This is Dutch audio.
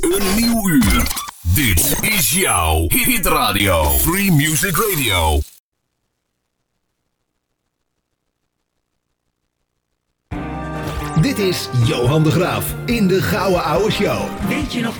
Een nieuw uur. Dit is jouw Hit Radio. Free Music Radio. Dit is Johan de Graaf in de Gouden Ouwe Show. Weet je nog